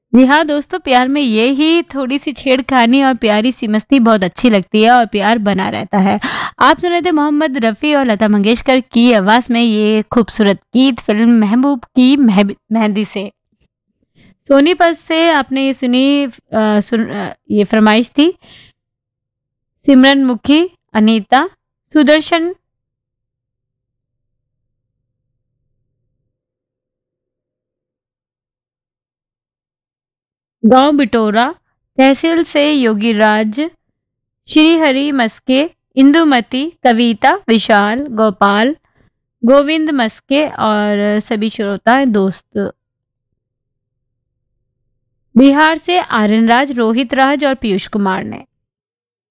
जी हाँ दोस्तों, प्यार में ये ही थोड़ी-सी छेड़खानी और प्यारी-सी मस्ती बहुत अच्छी लगती है और प्यार बना रहता है। आप सुन रहे थे मोहम्मद रफ़ी और लता मंगेशकर की आवाज़ में ये खूबसूरत गीत फ़िल्म महबूब की मेहंदी से। सोनीपत से आपने ये ये फ़रमाइश थी सिमरन मुखी, अनीता, सुदर्शन गाँव बिटोरा, तहसील से योगीराज, श्रीहरि मस्के, इंदुमती, कविता, विशाल, गोपाल, गोविंद मस्के और सभी श्रोता दोस्त। बिहार से आर्यन राज, रोहित राज और पीयूष कुमार ने